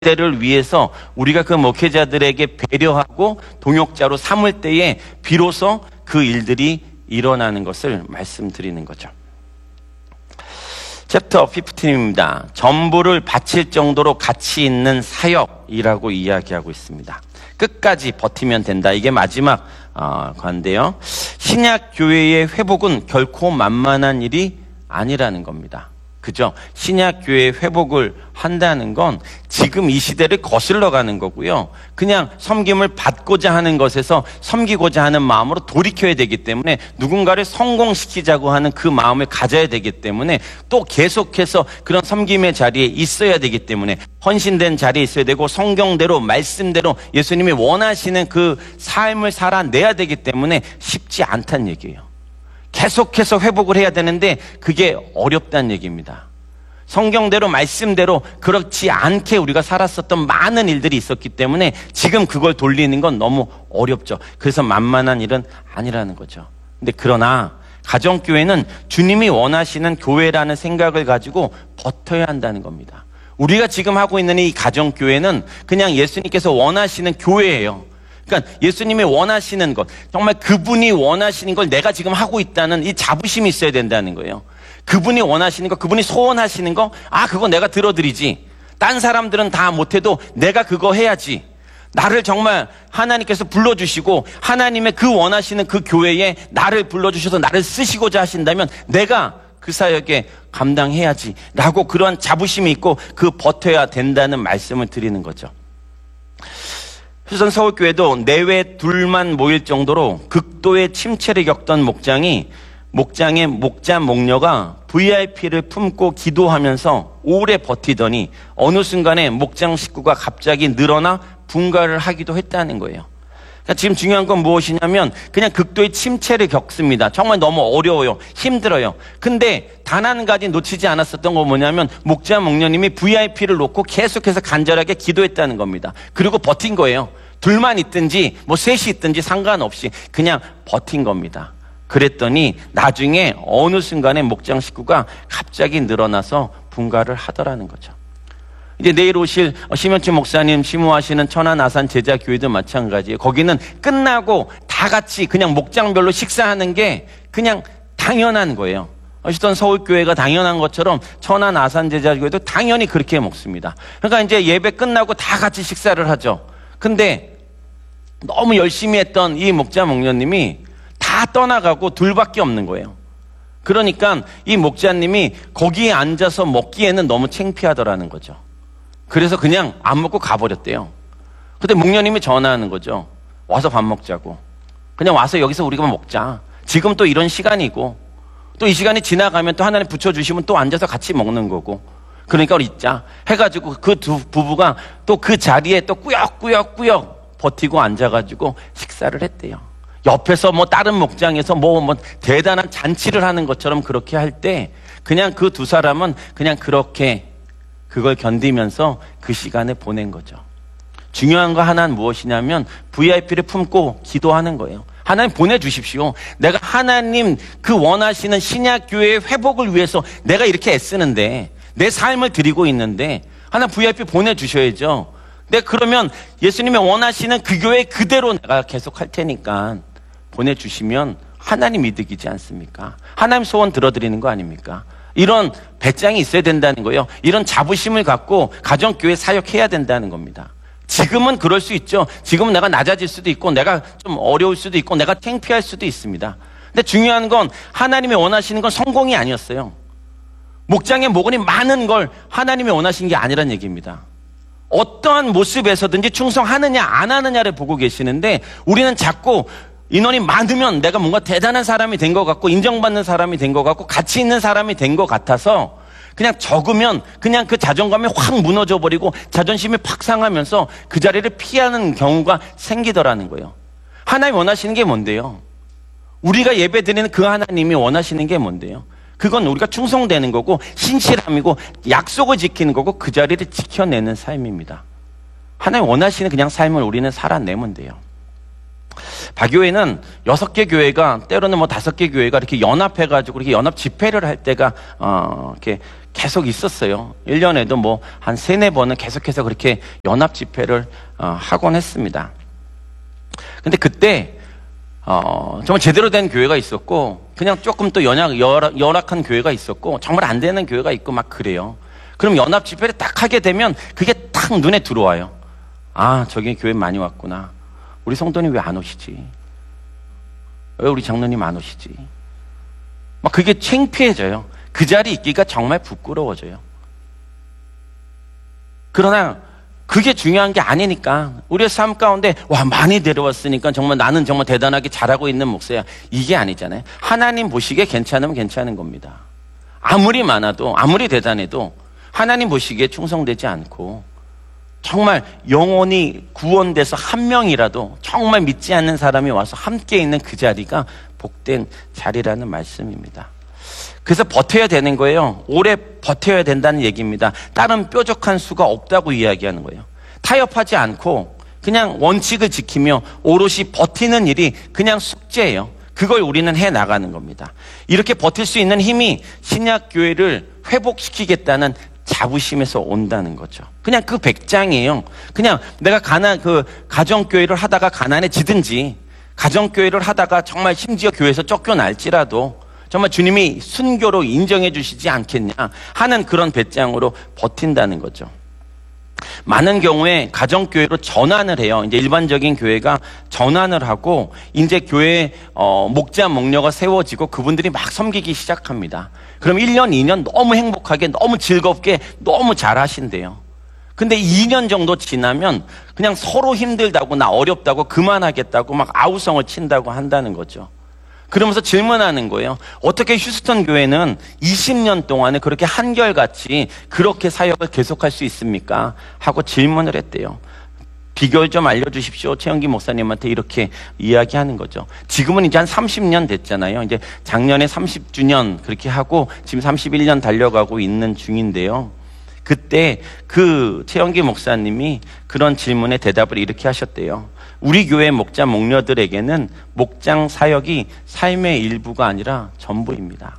세대를 위해서 우리가 그 목회자들에게 배려하고 동역자로 삼을 때에 비로소 그 일들이 일어나는 것을 말씀드리는 거죠. 챕터 15입니다. 전부를 바칠 정도로 가치 있는 사역이라고 이야기하고 있습니다. 끝까지 버티면 된다. 이게 마지막 관인데요. 신약 교회의 회복은 결코 만만한 일이 아니라는 겁니다. 그죠? 신약 교회의 회복을 한다는 건 지금 이 시대를 거슬러 가는 거고요. 그냥 섬김을 받고자 하는 것에서 섬기고자 하는 마음으로 돌이켜야 되기 때문에 누군가를 성공시키자고 하는 그 마음을 가져야 되기 때문에 또 계속해서 그런 섬김의 자리에 있어야 되기 때문에 헌신된 자리에 있어야 되고 성경대로 말씀대로 예수님이 원하시는 그 삶을 살아내야 되기 때문에 쉽지 않다는 얘기예요. 계속해서 회복을 해야 되는데 그게 어렵다는 얘기입니다. 성경대로 말씀대로 그렇지 않게 우리가 살았었던 많은 일들이 있었기 때문에 지금 그걸 돌리는 건 너무 어렵죠. 그래서 만만한 일은 아니라는 거죠. 근데 그러나 가정교회는 주님이 원하시는 교회라는 생각을 가지고 버텨야 한다는 겁니다. 우리가 지금 하고 있는 이 가정교회는 그냥 예수님께서 원하시는 교회예요. 그러니까 예수님이 원하시는 것, 정말 그분이 원하시는 걸 내가 지금 하고 있다는 이 자부심이 있어야 된다는 거예요. 그분이 원하시는 거, 그분이 소원하시는 거, 그거 내가 들어드리지. 딴 사람들은 다 못해도 내가 그거 해야지. 나를 정말 하나님께서 불러주시고 하나님의 그 원하시는 그 교회에 나를 불러주셔서 나를 쓰시고자 하신다면 내가 그 사역에 감당해야지 라고 그런 자부심이 있고 그 버텨야 된다는 말씀을 드리는 거죠. 휴전 서울교회도 내외 둘만 모일 정도로 극도의 침체를 겪던 목장의 목자 목녀가 VIP를 품고 기도하면서 오래 버티더니 어느 순간에 목장 식구가 갑자기 늘어나 분가를 하기도 했다는 거예요. 그러니까 지금 중요한 건 무엇이냐면 그냥 극도의 침체를 겪습니다. 정말 너무 어려워요. 힘들어요. 근데 단 한 가지 놓치지 않았었던 건 뭐냐면 목자 목녀님이 VIP를 놓고 계속해서 간절하게 기도했다는 겁니다. 그리고 버틴 거예요. 둘만 있든지 셋이 있든지 상관없이 그냥 버틴 겁니다. 그랬더니 나중에 어느 순간에 목장 식구가 갑자기 늘어나서 분가를 하더라는 거죠. 이제 내일 오실 심현춘 목사님 심우하시는 천안아산 제자교회도 마찬가지예요. 거기는 끝나고 다 같이 그냥 목장별로 식사하는 게 그냥 당연한 거예요. 어쨌든 서울교회가 당연한 것처럼 천안아산 제자교회도 당연히 그렇게 먹습니다. 그러니까 이제 예배 끝나고 다 같이 식사를 하죠. 근데 너무 열심히 했던 이 목자 목녀님이 다 떠나가고 둘밖에 없는 거예요. 그러니까 이 목자님이 거기에 앉아서 먹기에는 너무 창피하더라는 거죠. 그래서 그냥 안 먹고 가버렸대요. 근데 목녀님이 전화하는 거죠. 와서 밥 먹자고. 그냥 와서 여기서 우리가 먹자. 지금 또 이런 시간이고 또 이 시간이 지나가면 또 하나님 붙여주시면 또 앉아서 같이 먹는 거고 그러니까 우리 있자 해가지고 그 두 부부가 또 그 자리에 또 꾸역꾸역 버티고 앉아가지고 식사를 했대요. 옆에서 다른 목장에서 대단한 잔치를 하는 것처럼 그렇게 할 때 그냥 그 두 사람은 그냥 그렇게 그걸 견디면서 그 시간을 보낸 거죠. 중요한 거 하나는 무엇이냐면 VIP를 품고 기도하는 거예요. 하나님 보내주십시오. 내가 하나님 그 원하시는 신약교회의 회복을 위해서 내가 이렇게 애쓰는데 내 삶을 드리고 있는데 하나님 VIP 보내주셔야죠. 그러면 예수님이 원하시는 그 교회 그대로 내가 계속 할 테니까 보내주시면 하나님 이득이지 않습니까? 하나님 소원 들어드리는 거 아닙니까? 이런 배짱이 있어야 된다는 거예요. 이런 자부심을 갖고 가정교회 사역해야 된다는 겁니다. 지금은 그럴 수 있죠. 지금은 내가 낮아질 수도 있고 내가 좀 어려울 수도 있고 내가 창피할 수도 있습니다. 근데 중요한 건 하나님이 원하시는 건 성공이 아니었어요. 목장에 모근이 많은 걸 하나님이 원하신 게 아니란 얘기입니다. 어떠한 모습에서든지 충성하느냐 안 하느냐를 보고 계시는데 우리는 자꾸 인원이 많으면 내가 뭔가 대단한 사람이 된 것 같고 인정받는 사람이 된 것 같고 가치 있는 사람이 된 것 같아서 그냥 적으면 그냥 그 자존감이 확 무너져 버리고 자존심이 팍 상하면서 그 자리를 피하는 경우가 생기더라는 거예요. 하나님 원하시는 게 뭔데요? 우리가 예배드리는 그 하나님이 원하시는 게 뭔데요? 그건 우리가 충성되는 거고 신실함이고 약속을 지키는 거고 그 자리를 지켜내는 삶입니다. 하나님 원하시는 그냥 삶을 우리는 살아내면 돼요. 바교회는 6개 교회가 때로는 5개 교회가 이렇게 연합해가지고 이렇게 연합 집회를 할 때가 이렇게 계속 있었어요. 1년에도 뭐 한 3-4번은 계속해서 그렇게 연합 집회를 하곤 했습니다. 근데 그때 정말 제대로 된 교회가 있었고, 그냥 조금 또 열악한 교회가 있었고, 정말 안 되는 교회가 있고 막 그래요. 그럼 연합 집회를 딱 하게 되면 그게 딱 눈에 들어와요. 아, 저기 교회 많이 왔구나. 우리 성도님 왜 안 오시지? 왜 우리 장로님 안 오시지? 막 그게 창피해져요. 그 자리에 있기가 정말 부끄러워져요. 그러나 그게 중요한 게 아니니까, 우리의 삶 가운데 와, 많이 데려왔으니까 정말 나는 정말 대단하게 잘하고 있는 목사야, 이게 아니잖아요. 하나님 보시기에 괜찮으면 괜찮은 겁니다. 아무리 많아도, 아무리 대단해도 하나님 보시기에 충성되지 않고 정말 영혼이 구원돼서 한 명이라도 정말 믿지 않는 사람이 와서 함께 있는 그 자리가 복된 자리라는 말씀입니다. 그래서 버텨야 되는 거예요. 오래 버텨야 된다는 얘기입니다. 다른 뾰족한 수가 없다고 이야기하는 거예요. 타협하지 않고 그냥 원칙을 지키며 오롯이 버티는 일이 그냥 숙제예요. 그걸 우리는 해 나가는 겁니다. 이렇게 버틸 수 있는 힘이 신약교회를 회복시키겠다는 자부심에서 온다는 거죠. 그냥 그 백장이에요. 그냥 내가 가정교회를 하다가 가난해지든지, 가정교회를 하다가 정말 심지어 교회에서 쫓겨날지라도 정말 주님이 순교로 인정해 주시지 않겠냐 하는 그런 배짱으로 버틴다는 거죠. 많은 경우에 가정교회로 전환을 해요. 이제 일반적인 교회가 전환을 하고 이제 교회에 목자 목녀가 세워지고 그분들이 막 섬기기 시작합니다. 그럼 1년, 2년 너무 행복하게, 너무 즐겁게, 너무 잘하신대요. 근데 2년 정도 지나면 그냥 서로 힘들다고, 나 어렵다고, 그만하겠다고 막 아우성을 친다고 한다는 거죠. 그러면서 질문하는 거예요. 어떻게 휴스턴 교회는 20년 동안에 그렇게 한결같이 그렇게 사역을 계속할 수 있습니까? 하고 질문을 했대요. 비결 좀 알려주십시오. 최영기 목사님한테 이렇게 이야기하는 거죠. 지금은 이제 한 30년 됐잖아요. 이제 작년에 30주년 그렇게 하고 지금 31년 달려가고 있는 중인데요. 그때 그 최영기 목사님이 그런 질문에 대답을 이렇게 하셨대요. 우리 교회 목자 목녀들에게는 목장 사역이 삶의 일부가 아니라 전부입니다.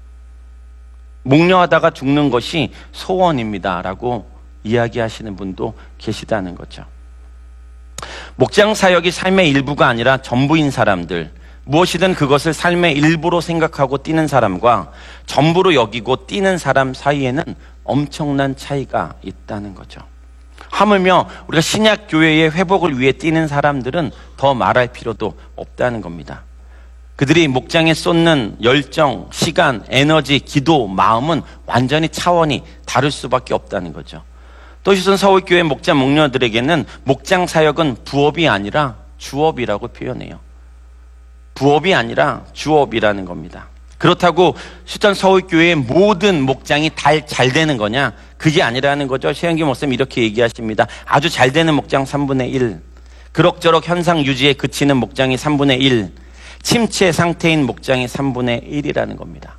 목녀하다가 죽는 것이 소원입니다 라고 이야기하시는 분도 계시다는 거죠. 목장 사역이 삶의 일부가 아니라 전부인 사람들, 무엇이든 그것을 삶의 일부로 생각하고 뛰는 사람과 전부로 여기고 뛰는 사람 사이에는 엄청난 차이가 있다는 거죠. 하물며 우리가 신약교회의 회복을 위해 뛰는 사람들은 더 말할 필요도 없다는 겁니다. 그들이 목장에 쏟는 열정, 시간, 에너지, 기도, 마음은 완전히 차원이 다를 수밖에 없다는 거죠. 또 휴스턴 서울교회 목자 목녀들에게는 목장 사역은 부업이 아니라 주업이라고 표현해요. 부업이 아니라 주업이라는 겁니다. 그렇다고 휴스턴 서울교회의 모든 목장이 잘 되는 거냐? 그게 아니라는 거죠. 최영기 목사님 이렇게 얘기하십니다. 아주 잘 되는 목장 3분의 1, 그럭저럭 현상 유지에 그치는 목장이 3분의 1, 침체 상태인 목장이 3분의 1이라는 겁니다.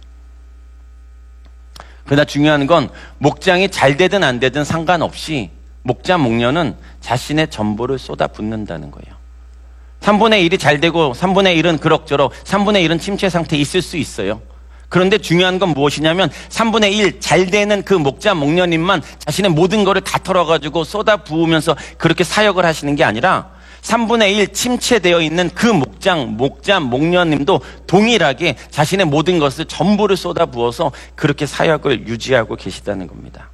그러나 중요한 건 목장이 잘 되든 안 되든 상관없이 목자 목녀는 자신의 전부를 쏟아붓는다는 거예요. 3분의 1이 잘 되고 3분의 1은 그럭저럭, 3분의 1은 침체 상태에 있을 수 있어요. 그런데 중요한 건 무엇이냐면 3분의 1 잘 되는 그 목자 목녀님만 자신의 모든 거를 다 털어가지고 쏟아 부으면서 그렇게 사역을 하시는 게 아니라 3분의 1 침체되어 있는 그 목자 목녀님도 동일하게 자신의 모든 것을 전부를 쏟아 부어서 그렇게 사역을 유지하고 계시다는 겁니다.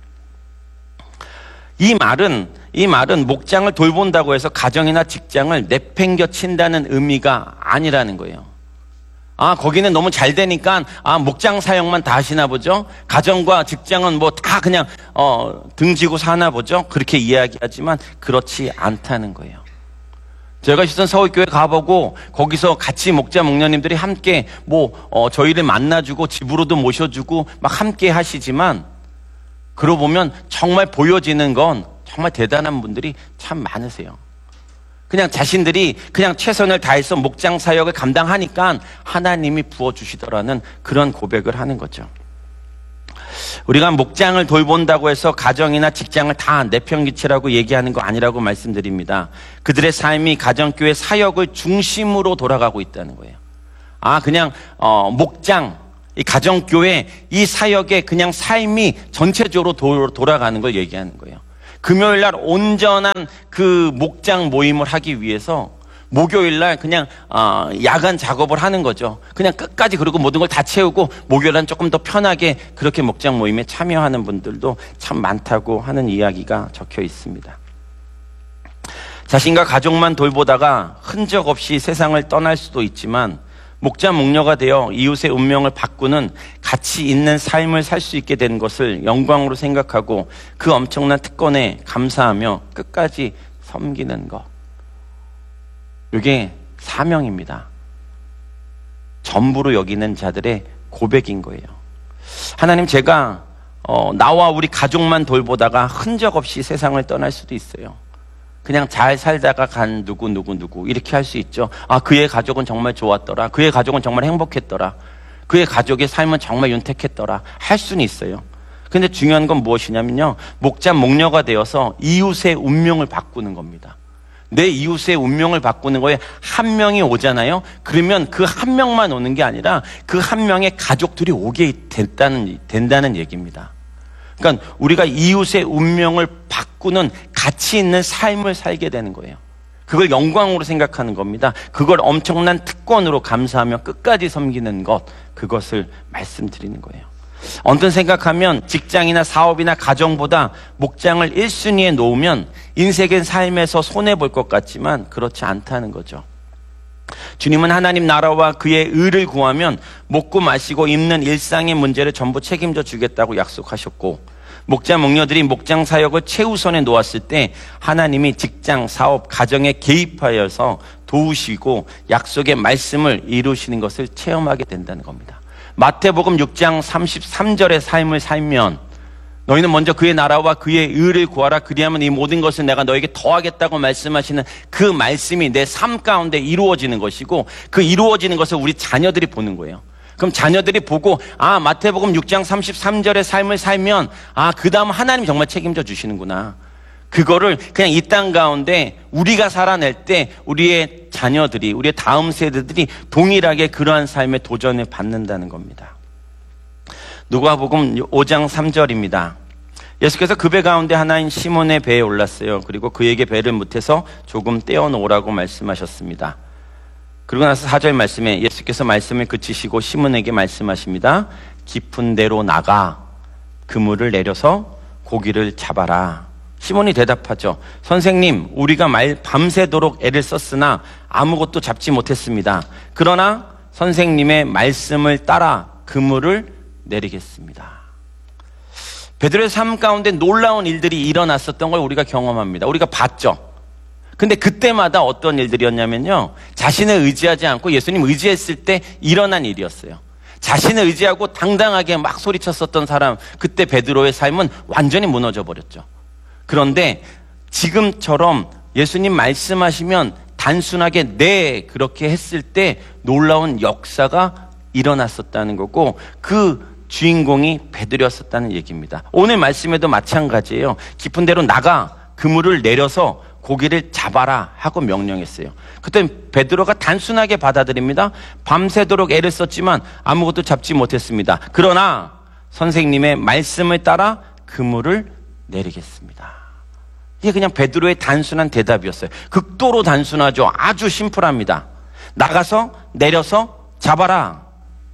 이 말은 목장을 돌본다고 해서 가정이나 직장을 내팽겨 친다는 의미가 아니라는 거예요. 아, 거기는 너무 잘 되니까 목장 사역만 다 하시나 보죠. 가정과 직장은 뭐 다 그냥 등지고 사나 보죠. 그렇게 이야기하지만 그렇지 않다는 거예요. 제가 휴스턴 서울교회 가보고 거기서 같이 목자 목녀님들이 함께 저희를 만나주고 집으로도 모셔주고 막 함께 하시지만, 그러고 보면 정말 보여지는 건 정말 대단한 분들이 참 많으세요. 그냥 자신들이 그냥 최선을 다해서 목장 사역을 감당하니까 하나님이 부어주시더라는 그런 고백을 하는 거죠. 우리가 목장을 돌본다고 해서 가정이나 직장을 다 내팽개치라고 얘기하는 거 아니라고 말씀드립니다. 그들의 삶이 가정교회 사역을 중심으로 돌아가고 있다는 거예요. 그냥 목장, 이 가정교회, 이 사역의 그냥 삶이 전체적으로 돌아가는 걸 얘기하는 거예요. 금요일 날 온전한 그 목장 모임을 하기 위해서 목요일 날 그냥 야간 작업을 하는 거죠. 그냥 끝까지, 그리고 모든 걸 다 채우고 목요일 날 조금 더 편하게 그렇게 목장 모임에 참여하는 분들도 참 많다고 하는 이야기가 적혀 있습니다. 자신과 가족만 돌보다가 흔적 없이 세상을 떠날 수도 있지만 목자 목녀가 되어 이웃의 운명을 바꾸는 가치 있는 삶을 살 수 있게 된 것을 영광으로 생각하고 그 엄청난 특권에 감사하며 끝까지 섬기는 것. 이게 사명입니다. 전부로 여기는 자들의 고백인 거예요. 하나님, 제가 나와 우리 가족만 돌보다가 흔적 없이 세상을 떠날 수도 있어요. 그냥 잘 살다가 간 누구 이렇게 할 수 있죠. 그의 가족은 정말 좋았더라. 그의 가족은 정말 행복했더라. 그의 가족의 삶은 정말 윤택했더라. 할 수는 있어요. 근데 중요한 건 무엇이냐면요, 목자 목녀가 되어서 이웃의 운명을 바꾸는 겁니다. 내 이웃의 운명을 바꾸는 거에 한 명이 오잖아요. 그러면 그 한 명만 오는 게 아니라 그 한 명의 가족들이 오게 된다는 얘기입니다. 그러니까 우리가 이웃의 운명을 바꾸는 가치 있는 삶을 살게 되는 거예요. 그걸 영광으로 생각하는 겁니다. 그걸 엄청난 특권으로 감사하며 끝까지 섬기는 것, 그것을 말씀드리는 거예요. 언뜻 생각하면 직장이나 사업이나 가정보다 목장을 1순위에 놓으면 인생의 삶에서 손해볼 것 같지만 그렇지 않다는 거죠. 주님은 하나님 나라와 그의 의를 구하면 먹고 마시고 입는 일상의 문제를 전부 책임져 주겠다고 약속하셨고, 목자 목녀들이 목장 사역을 최우선에 놓았을 때 하나님이 직장, 사업, 가정에 개입하여서 도우시고 약속의 말씀을 이루시는 것을 체험하게 된다는 겁니다. 마태복음 6장 33절의 삶을 살면 너희는 먼저 그의 나라와 그의 의를 구하라. 그리하면 이 모든 것을 내가 너에게 더하겠다고 말씀하시는 그 말씀이 내 삶 가운데 이루어지는 것이고, 그 이루어지는 것을 우리 자녀들이 보는 거예요. 그럼 자녀들이 보고 마태복음 6장 33절의 삶을 살면 그 다음 하나님 정말 책임져 주시는구나. 그거를 그냥 이 땅 가운데 우리가 살아낼 때 우리의 자녀들이, 우리의 다음 세대들이 동일하게 그러한 삶의 도전을 받는다는 겁니다. 누가복음 5장 3절입니다. 예수께서 그 배 가운데 하나인 시몬의 배에 올랐어요. 그리고 그에게 배를 못해서 조금 떼어놓으라고 말씀하셨습니다. 그러고 나서 4절 말씀에 예수께서 말씀을 그치시고 시몬에게 말씀하십니다. 깊은 데로 나가 그물을 내려서 고기를 잡아라. 시몬이 대답하죠. 선생님, 우리가 밤새도록 애를 썼으나 아무것도 잡지 못했습니다. 그러나 선생님의 말씀을 따라 그물을 내리겠습니다. 베드로의 삶 가운데 놀라운 일들이 일어났었던 걸 우리가 경험합니다. 우리가 봤죠. 근데 그때마다 어떤 일들이었냐면요, 자신을 의지하지 않고 예수님 의지했을 때 일어난 일이었어요. 자신을 의지하고 당당하게 막 소리쳤었던 사람, 그때 베드로의 삶은 완전히 무너져 버렸죠. 그런데 지금처럼 예수님 말씀하시면 단순하게 네, 그렇게 했을 때 놀라운 역사가 일어났었다는 거고, 그 주인공이 베드로였었다는 얘기입니다. 오늘 말씀에도 마찬가지예요. 깊은 데로 나가 그물을 내려서 고기를 잡아라 하고 명령했어요. 그때 베드로가 단순하게 받아들입니다. 밤새도록 애를 썼지만 아무것도 잡지 못했습니다. 그러나 선생님의 말씀을 따라 그물을 내리겠습니다. 이게 그냥 베드로의 단순한 대답이었어요. 극도로 단순하죠. 아주 심플합니다. 나가서 내려서 잡아라.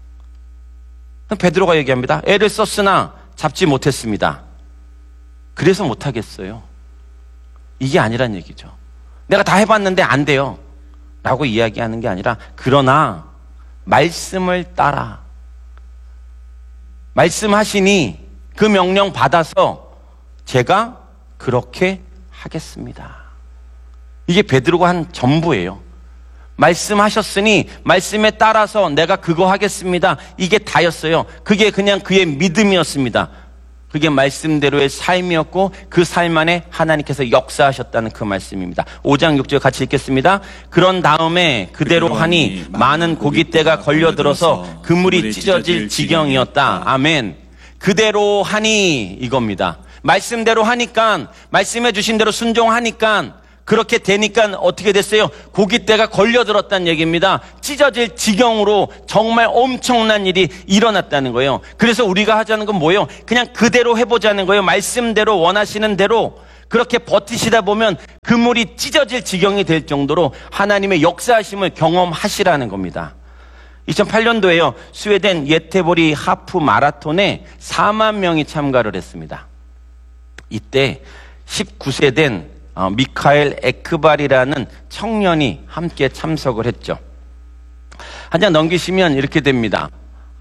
베드로가 얘기합니다. 애를 썼으나 잡지 못했습니다. 그래서 못하겠어요. 이게 아니란 얘기죠. 내가 다 해봤는데 안 돼요 라고 이야기하는 게 아니라, 그러나 말씀을 따라, 말씀하시니 그 명령 받아서 제가 그렇게 하겠습니다. 이게 베드로가 한 전부예요. 말씀하셨으니 말씀에 따라서 내가 그거 하겠습니다. 이게 다였어요. 그게 그냥 그의 믿음이었습니다. 그게 말씀대로의 삶이었고 그 삶 안에 하나님께서 역사하셨다는 그 말씀입니다. 5장 6절 같이 읽겠습니다. 그런 다음에 그대로 하니 많은 고깃대가 걸려들어서 그물이 찢어질 지경이었다. 아멘. 그대로 하니 이겁니다. 말씀대로 하니까, 말씀해 주신 대로 순종하니까 그렇게 되니까 어떻게 됐어요? 고깃대가 걸려들었다는 얘기입니다. 찢어질 지경으로 정말 엄청난 일이 일어났다는 거예요. 그래서 우리가 하자는 건 뭐예요? 그냥 그대로 해보자는 거예요. 말씀대로 원하시는 대로 그렇게 버티시다 보면 그물이 찢어질 지경이 될 정도로 하나님의 역사하심을 경험하시라는 겁니다. 2008년도에요. 스웨덴 예테보리 하프 마라톤에 4만 명이 참가를 했습니다. 이때 19세 된 미카엘 에크발이라는 청년이 함께 참석을 했죠. 한 장 넘기시면 이렇게 됩니다.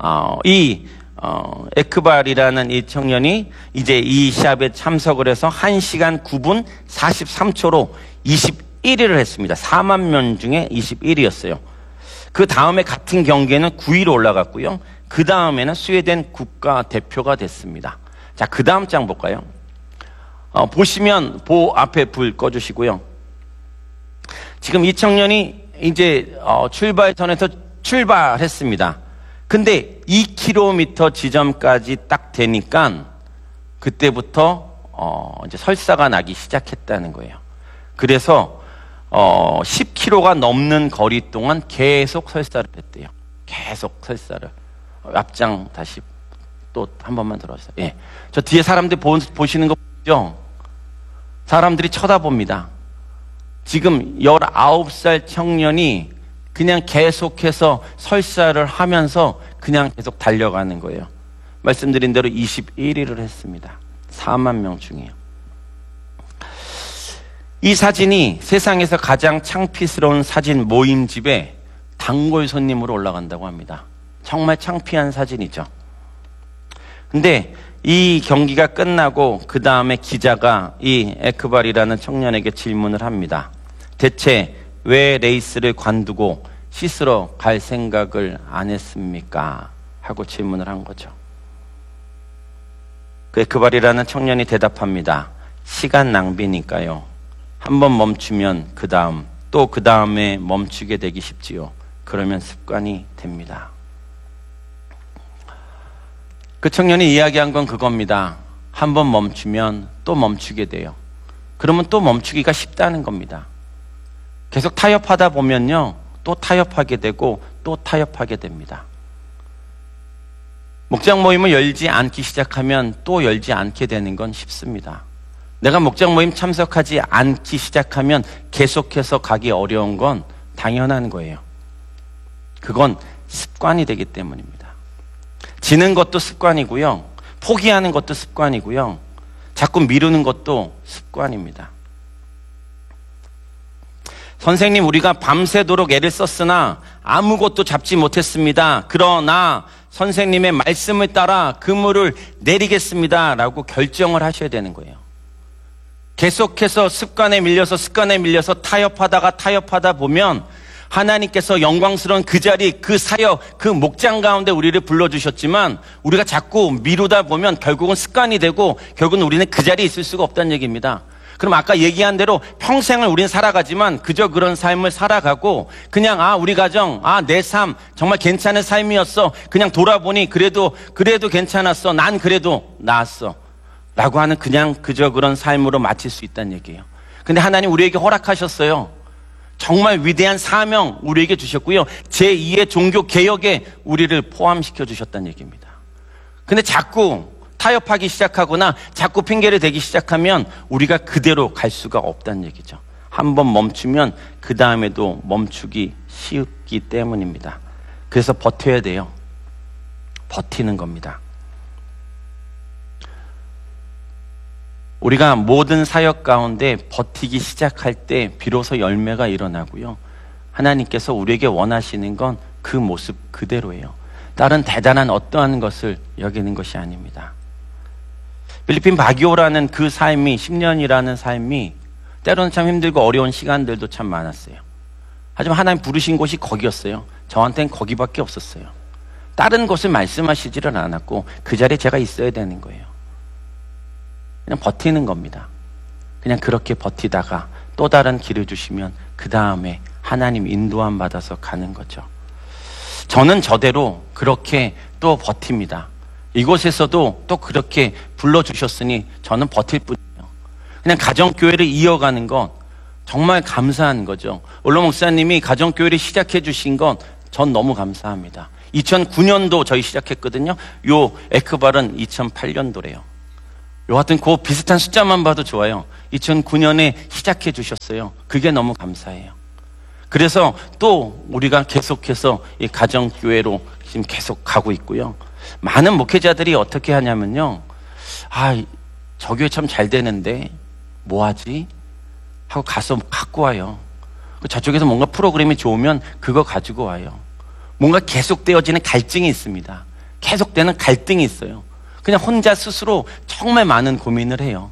에크발이라는 이 청년이 이제 이 시합에 참석을 해서 1시간 9분 43초로 21위를 했습니다. 4만 명 중에 21위였어요. 그 다음에 같은 경기에는 9위로 올라갔고요. 그 다음에는 스웨덴 국가대표가 됐습니다. 자, 그 다음 장 볼까요? 보시면 앞에 불 꺼주시고요. 지금 이 청년이 이제 출발선에서 출발했습니다. 근데 2km 지점까지 딱 되니까 그때부터 이제 설사가 나기 시작했다는 거예요. 그래서 10km가 넘는 거리 동안 계속 설사를 했대요. 계속 설사를. 앞장 다시 또 한 번만 들어주세요. 예. 저 뒤에 사람들 보시는 거 보죠? 사람들이 쳐다봅니다. 지금 19살 청년이 그냥 계속해서 설사를 하면서 그냥 계속 달려가는 거예요. 말씀드린 대로 21위를 했습니다. 4만 명 중에요. 이 사진이 세상에서 가장 창피스러운 사진 모임집에 단골 손님으로 올라간다고 합니다. 정말 창피한 사진이죠. 근데 이 경기가 끝나고 그 다음에 기자가 이 에크발이라는 청년에게 질문을 합니다. 대체 왜 레이스를 관두고 씻으러 갈 생각을 안 했습니까? 하고 질문을 한 거죠. 그 에크발이라는 청년이 대답합니다. 시간 낭비니까요. 한번 멈추면 그 다음 또 그 다음에 멈추게 되기 쉽지요. 그러면 습관이 됩니다. 그 청년이 이야기한 건 그겁니다. 한번 멈추면 또 멈추게 돼요. 그러면 또 멈추기가 쉽다는 겁니다. 계속 타협하다 보면요, 또 타협하게 되고 또 타협하게 됩니다. 목장 모임을 열지 않기 시작하면 또 열지 않게 되는 건 쉽습니다. 내가 목장 모임 참석하지 않기 시작하면 계속해서 가기 어려운 건 당연한 거예요. 그건 습관이 되기 때문입니다. 지는 것도 습관이고요. 포기하는 것도 습관이고요. 자꾸 미루는 것도 습관입니다. 선생님, 우리가 밤새도록 애를 썼으나 아무것도 잡지 못했습니다. 그러나 선생님의 말씀을 따라 그물을 내리겠습니다. 라고 결정을 하셔야 되는 거예요. 계속해서 습관에 밀려서 타협하다 보면 하나님께서 영광스러운 그 자리, 그 사역, 그 목장 가운데 우리를 불러주셨지만 우리가 자꾸 미루다 보면 결국은 습관이 되고 결국은 우리는 그 자리에 있을 수가 없다는 얘기입니다. 그럼 아까 얘기한 대로 평생을 우리는 살아가지만 그저 그런 삶을 살아가고 그냥 우리 가정, 내 삶 정말 괜찮은 삶이었어. 그냥 돌아보니 그래도 괜찮았어. 난 그래도 나았어. 라고 하는 그냥 그저 그런 삶으로 마칠 수 있다는 얘기예요. 근데 하나님 우리에게 허락하셨어요. 정말 위대한 사명 우리에게 주셨고요. 제2의 종교 개혁에 우리를 포함시켜 주셨다는 얘기입니다. 근데 자꾸 타협하기 시작하거나 자꾸 핑계를 대기 시작하면 우리가 그대로 갈 수가 없다는 얘기죠. 한번 멈추면 그 다음에도 멈추기 쉽기 때문입니다. 그래서 버텨야 돼요. 버티는 겁니다. 우리가 모든 사역 가운데 버티기 시작할 때 비로소 열매가 일어나고요. 하나님께서 우리에게 원하시는 건 그 모습 그대로예요. 다른 대단한 어떠한 것을 여기는 것이 아닙니다. 필리핀 바기오라는 그 삶이 10년이라는 삶이 때로는 참 힘들고 어려운 시간들도 참 많았어요. 하지만 하나님 부르신 곳이 거기였어요. 저한테는 거기밖에 없었어요. 다른 곳을 말씀하시지를 않았고 그 자리에 제가 있어야 되는 거예요. 그냥 버티는 겁니다. 그냥 그렇게 버티다가 또 다른 길을 주시면 그 다음에 하나님 인도함 받아서 가는 거죠. 저는 저대로 그렇게 또 버팁니다. 이곳에서도 또 그렇게 불러주셨으니 저는 버틸 뿐이에요. 그냥 가정교회를 이어가는 건 정말 감사한 거죠. 올로 목사님이 가정교회를 시작해 주신 건 전 너무 감사합니다. 2009년도 저희 시작했거든요. 요 에크발은 2008년도래요. 요 하여튼 그 비슷한 숫자만 봐도 좋아요. 2009년에 시작해 주셨어요. 그게 너무 감사해요. 그래서 또 우리가 계속해서 이 가정교회로 지금 계속 가고 있고요. 많은 목회자들이 어떻게 하냐면요. 저 교회 참 잘 되는데 뭐 하지? 하고 가서 갖고 와요. 저쪽에서 뭔가 프로그램이 좋으면 그거 가지고 와요. 뭔가 계속되어지는 갈증이 있습니다. 계속되는 갈등이 있어요. 그냥 혼자 스스로 정말 많은 고민을 해요.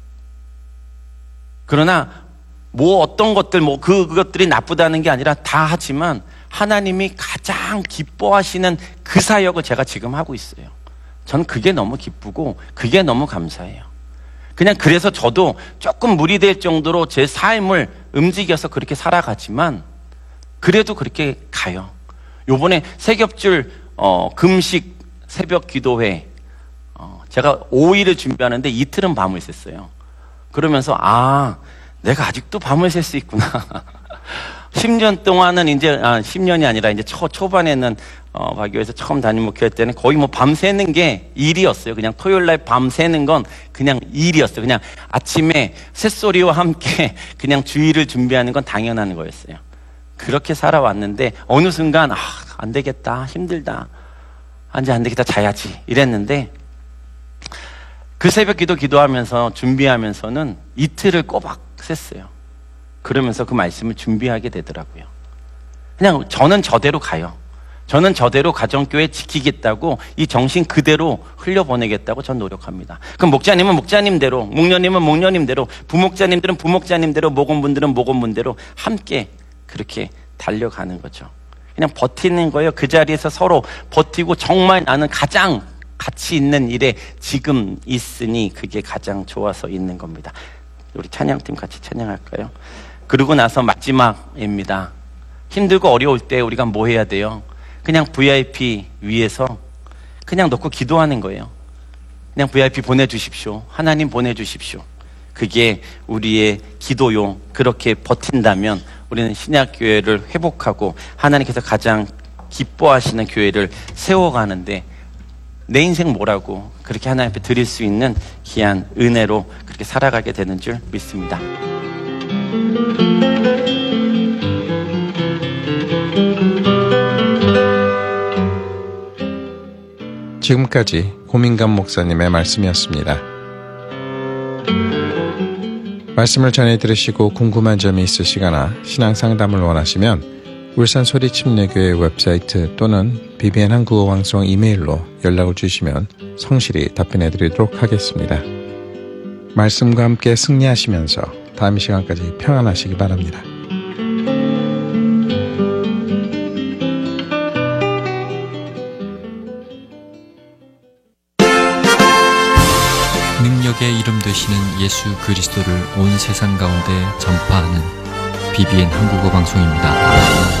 그러나 어떤 것들 그것들이 나쁘다는 게 아니라 다 하지만 하나님이 가장 기뻐하시는 그 사역을 제가 지금 하고 있어요. 전 그게 너무 기쁘고 그게 너무 감사해요. 그냥 그래서 저도 조금 무리될 정도로 제 삶을 움직여서 그렇게 살아가지만 그래도 그렇게 가요. 요번에 세겹줄 금식 새벽 기도회 제가 5일을 준비하는데 이틀은 밤을 샜어요. 그러면서 내가 아직도 밤을 샐 수 있구나. 10년 동안은 이제 10년이 아니라 이제 초반에는 박교에서 처음 담임 목회할 때는 거의 밤 새는 게 일이었어요. 그냥 토요일 날 밤 새는 건 그냥 일이었어요. 그냥 아침에 새소리와 함께 그냥 주일을 준비하는 건 당연한 거였어요. 그렇게 살아왔는데 어느 순간 안 되겠다, 힘들다, 안 되겠다, 자야지 이랬는데 그 새벽 기도하면서 준비하면서는 이틀을 꼬박 샜어요. 그러면서 그 말씀을 준비하게 되더라고요. 그냥 저는 저대로 가요. 저는 저대로 가정교회 지키겠다고 이 정신 그대로 흘려보내겠다고 전 노력합니다. 그럼 목자님은 목자님대로, 목녀님은 목녀님대로, 부목자님들은 부목자님대로, 목원분들은 목원분대로 함께 그렇게 달려가는 거죠. 그냥 버티는 거예요. 그 자리에서 서로 버티고 정말 나는 가장 가치 있는 일에 지금 있으니 그게 가장 좋아서 있는 겁니다. 우리 찬양팀 같이 찬양할까요? 그러고 나서 마지막입니다. 힘들고 어려울 때 우리가 뭐 해야 돼요? 그냥 VIP 위에서 그냥 놓고 기도하는 거예요. 그냥 VIP 보내주십시오. 하나님 보내주십시오. 그게 우리의 기도요. 그렇게 버틴다면 우리는 신약교회를 회복하고 하나님께서 가장 기뻐하시는 교회를 세워가는데 내 인생 뭐라고 그렇게 하나님 앞에 드릴 수 있는 귀한 은혜로 그렇게 살아가게 되는 줄 믿습니다. 지금까지 고민감 목사님의 말씀이었습니다. 말씀을 전해 들으시고 궁금한 점이 있으시거나 신앙 상담을 원하시면 울산 소리침례교회 웹사이트 또는 BBN 한국어 방송 이메일로 연락을 주시면 성실히 답변해 드리도록 하겠습니다. 말씀과 함께 승리하시면서 다음 시간까지 평안하시기 바랍니다. 능력의 이름 되시는 예수 그리스도를 온 세상 가운데 전파하는 BBN 한국어 방송입니다.